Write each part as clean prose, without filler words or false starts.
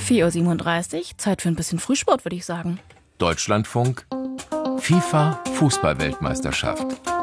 4:37 Uhr, Zeit für ein bisschen Frühsport, würde ich sagen. Deutschlandfunk, FIFA Fußball-Weltmeisterschaft.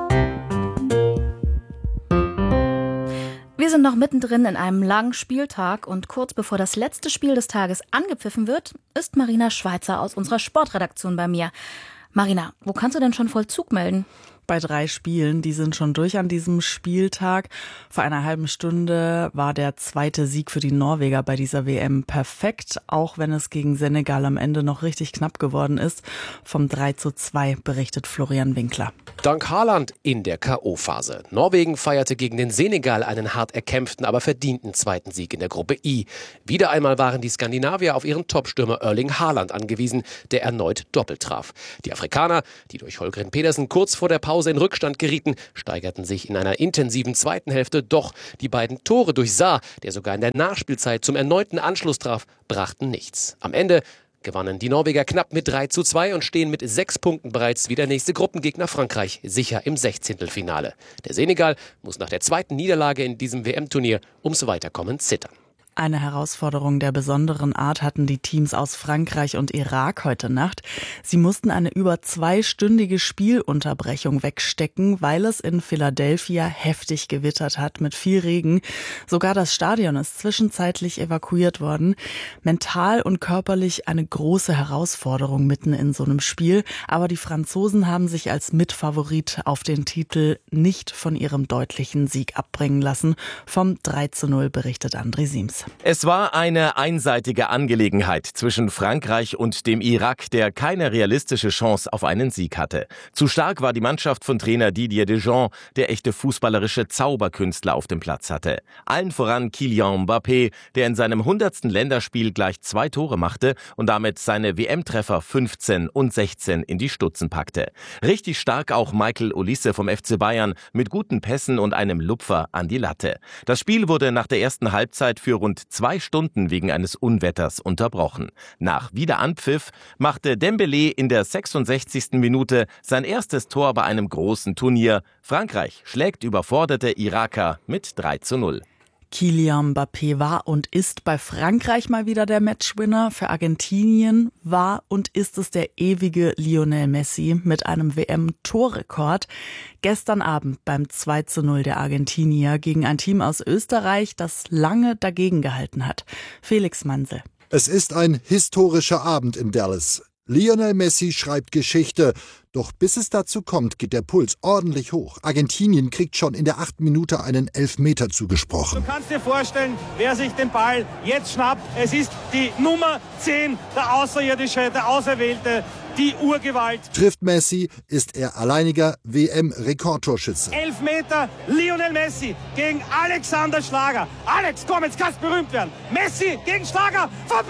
Wir sind noch mittendrin in einem langen Spieltag und kurz bevor das letzte Spiel des Tages angepfiffen wird, ist Marina Schweizer aus unserer Sportredaktion bei mir. Marina, wo kannst du denn schon Vollzug melden? Bei 3 Spielen, die sind schon durch an diesem Spieltag. Vor einer halben Stunde war der 2. Sieg für die Norweger bei dieser WM perfekt, auch wenn es gegen Senegal am Ende noch richtig knapp geworden ist. Vom 3:2 berichtet Florian Winkler. Dank Haaland in der K.O.-Phase. Norwegen feierte gegen den Senegal einen hart erkämpften, aber verdienten 2. Sieg in der Gruppe I. Wieder einmal waren die Skandinavier auf ihren Topstürmer Erling Haaland angewiesen, der erneut doppelt traf. Die Afrikaner, die durch Holgren Pedersen kurz vor der Pause in Rückstand gerieten, steigerten sich in einer intensiven zweiten Hälfte. Doch die beiden Tore durch Saar, der sogar in der Nachspielzeit zum erneuten Anschluss traf, brachten nichts. Am Ende gewannen die Norweger knapp mit 3:2 und stehen mit 6 Punkten bereits wie der nächste Gruppengegner Frankreich sicher im 16. Der Senegal muss nach der 2. Niederlage in diesem WM-Turnier ums Weiterkommen zittern. Eine Herausforderung der besonderen Art hatten die Teams aus Frankreich und Irak heute Nacht. Sie mussten eine über 2-stündige Spielunterbrechung wegstecken, weil es in Philadelphia heftig gewittert hat mit viel Regen. Sogar das Stadion ist zwischenzeitlich evakuiert worden. Mental und körperlich eine große Herausforderung mitten in so einem Spiel. Aber die Franzosen haben sich als Mitfavorit auf den Titel nicht von ihrem deutlichen Sieg abbringen lassen. Vom 3:0 berichtet André Siems. Es war eine einseitige Angelegenheit zwischen Frankreich und dem Irak, der keine realistische Chance auf einen Sieg hatte. Zu stark war die Mannschaft von Trainer Didier Deschamps, der echte fußballerische Zauberkünstler auf dem Platz hatte. Allen voran Kylian Mbappé, der in seinem 100. Länderspiel gleich 2 Tore machte und damit seine WM-Treffer 15 und 16 in die Stutzen packte. Richtig stark auch Michael Olise vom FC Bayern mit guten Pässen und einem Lupfer an die Latte. Das Spiel wurde nach der ersten Halbzeit für rund 2 Stunden wegen eines Unwetters unterbrochen. Nach Wiederanpfiff machte Dembélé in der 66. Minute sein erstes Tor bei einem großen Turnier. Frankreich schlägt überforderte Iraker mit 3:0. Kylian Mbappé war und ist bei Frankreich mal wieder der Matchwinner. Für Argentinien war und ist es der ewige Lionel Messi mit einem WM-Torrekord. Gestern Abend beim 2:0 der Argentinier gegen ein Team aus Österreich, das lange dagegen gehalten hat. Felix Mansel. Es ist ein historischer Abend in Dallas. Lionel Messi schreibt Geschichte. Doch bis es dazu kommt, geht der Puls ordentlich hoch. Argentinien kriegt schon in der 8. Minute einen Elfmeter zugesprochen. Du kannst dir vorstellen, wer sich den Ball jetzt schnappt. Es ist die Nummer 10, der Außerirdische, der Auserwählte, die Urgewalt. Trifft Messi, ist er alleiniger WM-Rekordtorschütze. Elfmeter, Lionel Messi gegen Alexander Schlager. Alex, komm, jetzt kannst du berühmt werden. Messi gegen Schlager,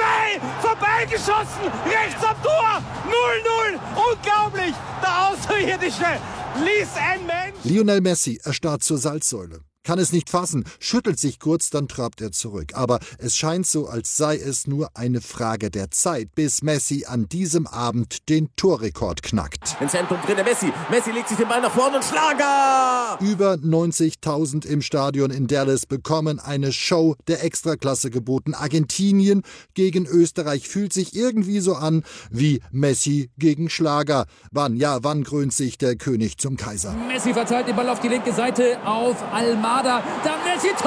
vorbeigeschossen, rechts am Tor, 0:0, unglaublich. Der Außerirdische ließ ein Mensch. Lionel Messi erstarrt zur Salzsäule. Kann es nicht fassen, schüttelt sich kurz, dann trabt er zurück. Aber es scheint so, als sei es nur eine Frage der Zeit, bis Messi an diesem Abend den Torrekord knackt. Im Zentrum drin der Messi. Messi legt sich den Ball nach vorne und Schlager! Über 90.000 im Stadion in Dallas bekommen eine Show der Extraklasse geboten. Argentinien gegen Österreich fühlt sich irgendwie so an wie Messi gegen Schlager. Wann krönt sich der König zum Kaiser? Messi verteilt den Ball auf die linke Seite auf Almada. Dann Messi, Tor!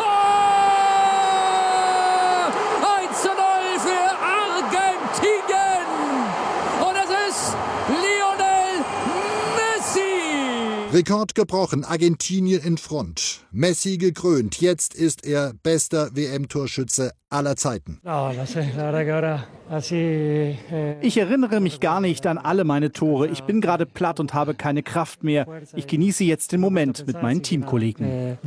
1:0 für Argentinien! Und es ist Lionel Messi! Rekord gebrochen, Argentinien in Front. Messi gekrönt, jetzt ist er bester WM-Torschütze aller Zeiten. Ich erinnere mich gar nicht an alle meine Tore. Ich bin gerade platt und habe keine Kraft mehr. Ich genieße jetzt den Moment mit meinen Teamkollegen.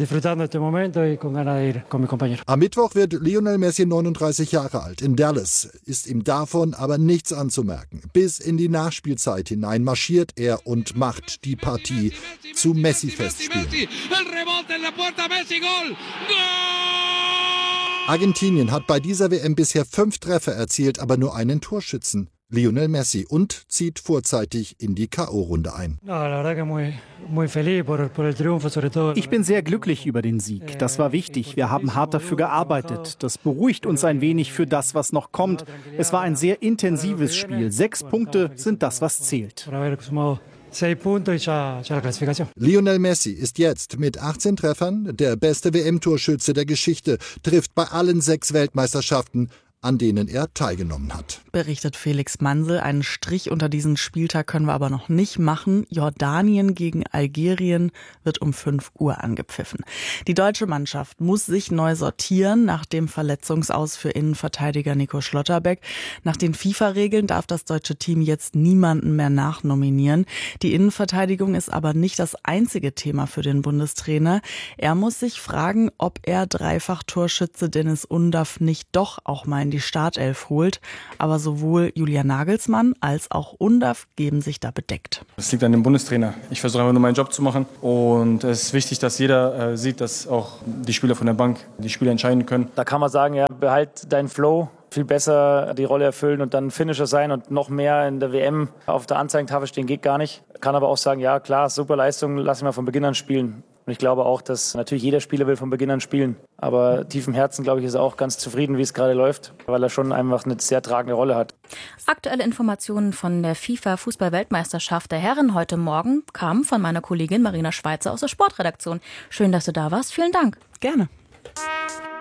Am Mittwoch wird Lionel Messi 39 Jahre alt. In Dallas ist ihm davon aber nichts anzumerken. Bis in die Nachspielzeit hinein marschiert er und macht die Partie zu Messi-Festspielen. Argentinien hat bei dieser WM bisher 5 Treffer erzielt, aber nur einen Torschützen. Lionel Messi und zieht vorzeitig in die K.O.-Runde ein. Ich bin sehr glücklich über den Sieg. Das war wichtig. Wir haben hart dafür gearbeitet. Das beruhigt uns ein wenig für das, was noch kommt. Es war ein sehr intensives Spiel. 6 Punkte sind das, was zählt. Lionel Messi ist jetzt mit 18 Treffern der beste WM-Torschütze der Geschichte, trifft bei allen 6 Weltmeisterschaften, an denen er teilgenommen hat. Berichtet Felix Mansel. Einen Strich unter diesen Spieltag können wir aber noch nicht machen. Jordanien gegen Algerien wird um 5 Uhr angepfiffen. Die deutsche Mannschaft muss sich neu sortieren nach dem Verletzungsaus für Innenverteidiger Nico Schlotterbeck. Nach den FIFA-Regeln darf das deutsche Team jetzt niemanden mehr nachnominieren. Die Innenverteidigung ist aber nicht das einzige Thema für den Bundestrainer. Er muss sich fragen, ob er Dreifach-Torschütze Dennis Undaff nicht doch auch mal in die Startelf holt. Aber sowohl Julian Nagelsmann als auch Undaff geben sich da bedeckt. Das liegt an dem Bundestrainer. Ich versuche einfach nur meinen Job zu machen. Und es ist wichtig, dass jeder sieht, dass auch die Spieler von der Bank die Spiele entscheiden können. Da kann man sagen, ja, behalt deinen Flow. Viel besser die Rolle erfüllen und dann Finisher sein und noch mehr in der WM auf der Anzeigentafel stehen, geht gar nicht. Kann aber auch sagen, ja klar, super Leistung, lassen wir von Beginn an spielen. Und ich glaube auch, dass natürlich jeder Spieler will von Beginn an spielen. Aber tief im Herzen, glaube ich, ist er auch ganz zufrieden, wie es gerade läuft, weil er schon einfach eine sehr tragende Rolle hat. Aktuelle Informationen von der FIFA-Fußball-Weltmeisterschaft der Herren heute Morgen kamen von meiner Kollegin Marina Schweizer aus der Sportredaktion. Schön, dass du da warst. Vielen Dank. Gerne.